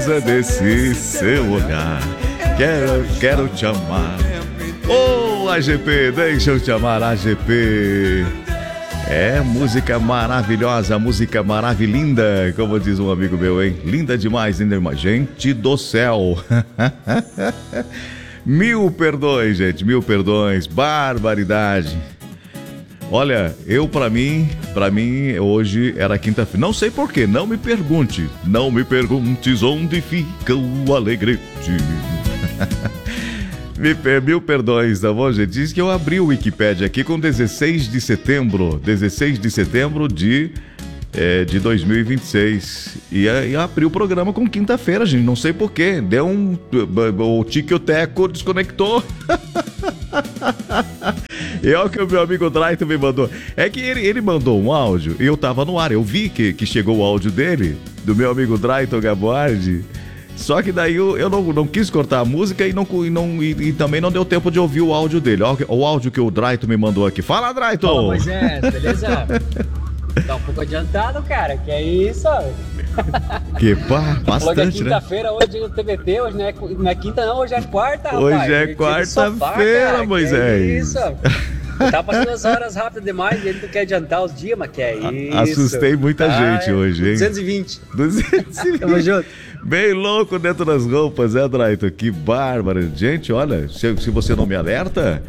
Desse seu olhar, quero te amar. Ô, AGP, deixa eu te amar, AGP. É música maravilhosa, música maravilhinda, como diz um amigo meu, hein? Linda demais, linda demais. Gente do céu. Mil perdões, gente, mil perdões. Barbaridade. Olha, pra mim, hoje era quinta-feira. Não sei porquê, não me perguntes onde fica o Alegrete. Mil perdões, tá bom, gente? Diz que eu abri o Wikipédia aqui com 16 de setembro de 2026. E abri o programa com quinta-feira, gente. Não sei porquê. Deu o tique-o-teco desconectou. É o que o meu amigo Draito me mandou. É que ele mandou um áudio e eu tava no ar. Eu vi que chegou o áudio dele, do meu amigo Draito Gaboardi. Só que daí eu não quis cortar a música e também não deu tempo de ouvir o áudio dele. Olha o áudio que o Draito me mandou aqui. Fala, Draito! Fala, Moisés, beleza? Tá um pouco adiantado, cara. Que é isso? Que bastante, é quinta-feira, hoje no TVT, hoje não é quinta não, hoje é quarta, rapaz. Hoje é quarta-feira, Moisés. Que é isso? Tá passando as horas rápido demais e ele não quer adiantar os dias, mas que é isso. Assustei muita gente hoje, hein? 220. 220. Tamo junto. Bem louco dentro das roupas, Draito? Que bárbaro. Gente, olha, se você não me alerta,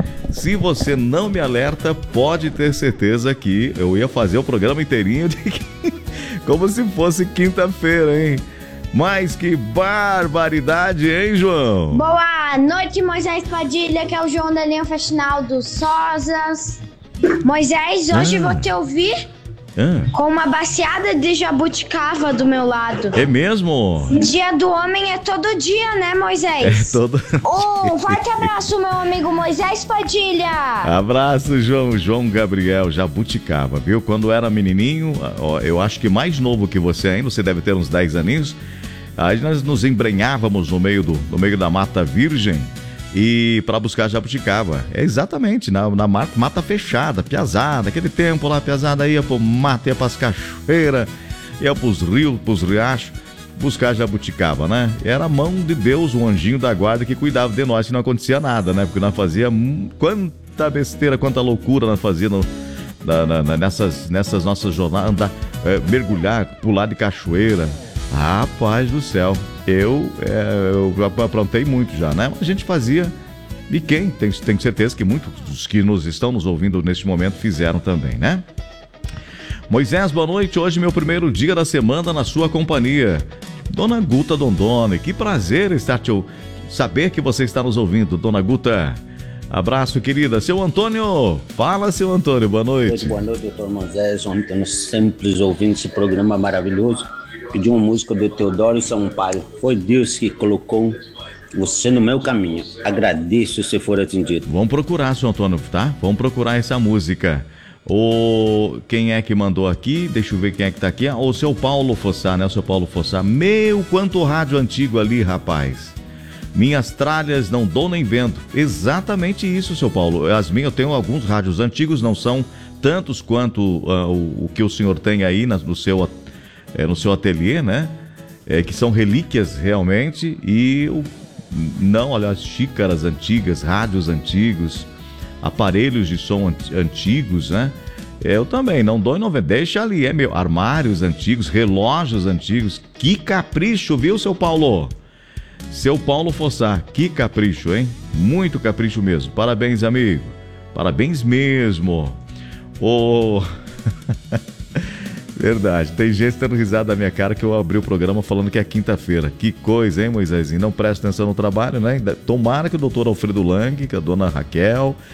pode ter certeza que eu ia fazer o programa inteirinho como se fosse quinta-feira, hein? Mas que barbaridade, hein, João? Boa noite, Moisés Padilha, que é o João da linha Faxinal dos Sozas. Moisés, hoje vou te ouvir com uma baciada de jabuticaba do meu lado. É mesmo? Dia do homem é todo dia, né, Moisés? É todo dia. Um forte abraço, meu amigo Moisés Padilha. Abraço, João Gabriel, jabuticaba, viu? Quando era menininho, eu acho que mais novo que você ainda, você deve ter uns 10 aninhos, aí nós nos embrenhávamos no meio da mata virgem e para buscar jabuticaba. É exatamente, na mata fechada, piazada, aquele tempo lá, piazada ia pro mato, ia pras cachoeiras, ia pros rios, pros riachos, buscar jabuticaba, né? Era a mão de Deus, um anjinho da guarda que cuidava de nós, que não acontecia nada, né? Porque nós fazíamos quanta besteira, quanta loucura nós fazíamos nessas nossas jornadas, mergulhar, pular de cachoeira. Rapaz do céu, eu aprontei muito já, né? A gente fazia, e tenho certeza que muitos dos que estão nos ouvindo neste momento fizeram também, né? Moisés, boa noite, hoje meu primeiro dia da semana na sua companhia. Dona Guta Dondone, que prazer saber que você está nos ouvindo, Dona Guta. Abraço, querida. Seu Antônio, fala, seu Antônio, boa noite. Boa noite, doutor Moisés, ontem nós sempre ouvindo esse programa maravilhoso. Pedi uma música do Teodoro Sampaio. Foi Deus que colocou você no meu caminho. Agradeço se for atendido. Vamos procurar, seu Antônio, tá? Vamos procurar essa música. Quem é que mandou aqui? Deixa eu ver quem é que tá aqui. O seu Paulo Fossá, né? O seu Paulo Fossá. Meu, quanto rádio antigo ali, rapaz. Minhas tralhas não dou nem vendo. Exatamente isso, seu Paulo. Eu tenho alguns rádios antigos, não são tantos quanto o que o senhor tem aí no seu ateliê, né? Que são relíquias realmente. Olha, xícaras antigas, rádios antigos, aparelhos de som antigos, né? Eu também, não dou e não vendo. Deixa ali, armários antigos, relógios antigos. Que capricho, viu, seu Paulo? Seu Paulo Fossá, que capricho, hein? Muito capricho mesmo. Parabéns, amigo. Parabéns mesmo. Verdade, tem gente dando risada da minha cara que eu abri o programa falando que é quinta-feira. Que coisa, hein, Moisésinho? Não presta atenção no trabalho, né? Tomara que o doutor Alfredo Lang, que a dona Raquel